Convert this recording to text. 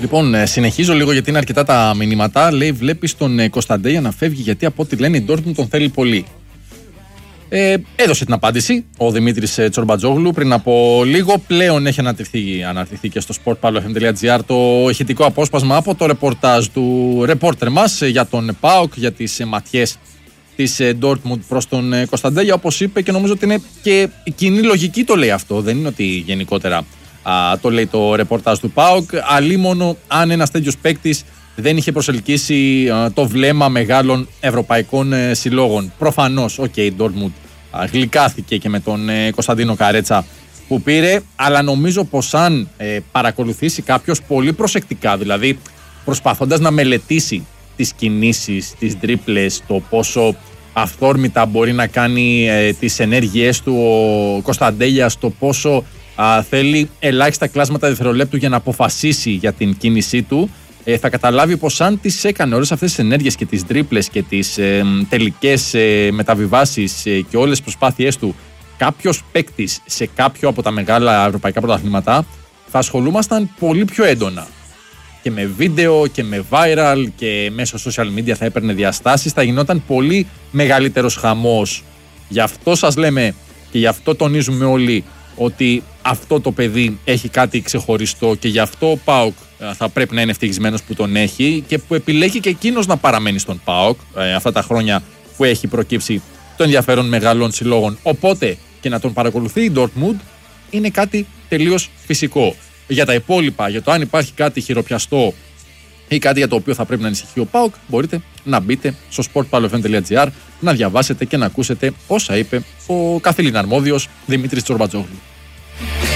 Λοιπόν, συνεχίζω λίγο γιατί είναι αρκετά τα μηνύματα. Λέει, βλέπεις τον Κωνσταντέια να φεύγει γιατί από ό,τι λένε η Ντόρτμουντ τον θέλει πολύ. Έδωσε την απάντηση ο Δημήτρης Τσορμπατζόγλου πριν από λίγο. Πλέον έχει αναρτηθεί και στο sportpalofm.gr το ηχητικό απόσπασμα από το ρεπορτάζ του ρεπόρτερ μας για τον ΠΑΟΚ, για τις ματιές της Ντόρτμουντ προς τον Κωνσταντέια. Όπως είπε, και νομίζω ότι είναι και η κοινή λογική το λέει αυτό. Δεν είναι ότι γενικότερα το λέει το ρεπορτάζ του ΠΑΟΚ. Αλίμονο αν ένας τέτοιος παίκτης δεν είχε προσελκύσει το βλέμμα μεγάλων ευρωπαϊκών συλλόγων. Προφανώς, η Ντόρτμουντ γλυκάθηκε και με τον Κωνσταντίνο Καρέτσα που πήρε, αλλά νομίζω πως αν παρακολουθήσει κάποιος πολύ προσεκτικά, δηλαδή προσπαθώντας να μελετήσει τις κινήσεις, τις τρίπλες, το πόσο αυθόρμητα μπορεί να κάνει τις ενέργειές του ο Κωνσταντέλιας, το πόσο θέλει ελάχιστα κλάσματα δευτερολέπτου για να αποφασίσει για την κίνησή του, θα καταλάβει πως αν τις έκανε όλες αυτές τις ενέργειες και τις τρίπλες και τις τελικές μεταβιβάσεις και όλες τις προσπάθειές του κάποιος παίκτης σε κάποιο από τα μεγάλα ευρωπαϊκά πρωταθλήματα, θα ασχολούμασταν πολύ πιο έντονα. Και με βίντεο και με viral και μέσω social media θα έπαιρνε διαστάσεις, θα γινόταν πολύ μεγαλύτερος χαμός. Γι' αυτό σας λέμε και γι' αυτό τονίζουμε όλοι ότι αυτό το παιδί έχει κάτι ξεχωριστό και γι' αυτό ο ΠΑΟΚ θα πρέπει να είναι ευτυχισμένος που τον έχει και που επιλέγει και εκείνος να παραμένει στον ΠΑΟΚ αυτά τα χρόνια που έχει προκύψει το ενδιαφέρον μεγάλων συλλόγων. Οπότε και να τον παρακολουθεί η Dortmund είναι κάτι τελείως φυσικό. Για τα υπόλοιπα, για το αν υπάρχει κάτι χειροπιαστό ή κάτι για το οποίο θα πρέπει να ανησυχεί ο ΠΑΟΚ, μπορείτε να μπείτε στο sportpalofm.gr να διαβάσετε και να ακούσετε όσα είπε ο καθήλυνα αρμόδιος Δημήτρης Τσορμπατζόγλου.